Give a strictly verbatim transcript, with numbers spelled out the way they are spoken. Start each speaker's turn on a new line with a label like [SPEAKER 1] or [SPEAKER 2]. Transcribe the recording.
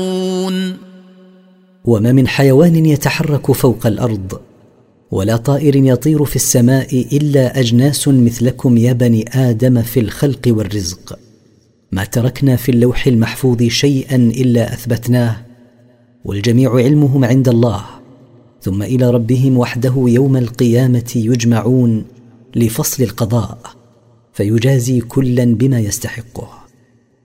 [SPEAKER 1] وما من حيوان يتحرك فوق الأرض ولا طائر يطير في السماء إلا أجناس مثلكم يا بني آدم في الخلق والرزق. ما تركنا في اللوح المحفوظ شيئا إلا أثبتناه، والجميع علمهم عند الله، ثم إلى ربهم وحده يوم القيامة يجمعون لفصل القضاء، فيجازي كلا بما يستحقه.